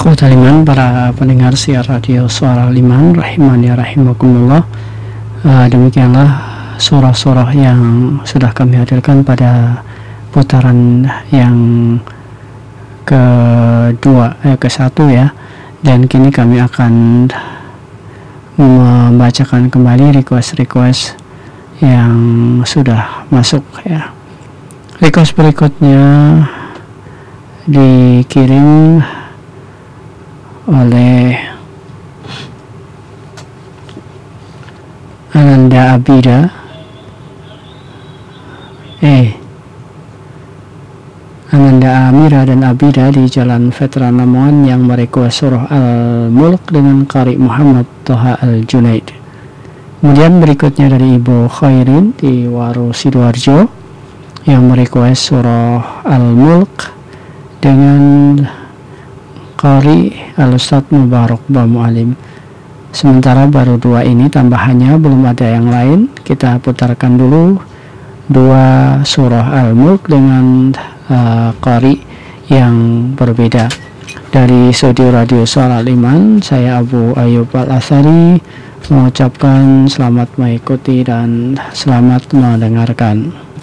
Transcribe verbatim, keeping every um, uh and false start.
Ikhwatal iman, para pendengar siar radio Suara Liman rahimani rahimakumullah. Uh, demikianlah surah-surah yang sudah kami hadirkan pada putaran yang kedua, eh, ke satu ya. Dan kini kami akan membacakan kembali request-request yang sudah masuk ya. Request berikutnya dikirim oleh Ananda Abida eh Ananda Amira dan Abida di Jalan Veteran Lamongan yang merequest surah Al-Mulk dengan Qari Muhammad Toha Al-Junaid. Kemudian berikutnya dari Ibu Khairin di Waru Sidoarjo yang merequest surah Al-Mulk dengan Qari Al-Ustadz Mubarak Bamu Alim. Sementara baru dua ini tambahannya, belum ada yang lain. Kita putarkan dulu dua surah Al-Mulk dengan uh, Qari yang berbeda. Dari studio radio Suara Liman, saya Abu Ayub Al-Asari mengucapkan selamat mengikuti dan selamat mendengarkan.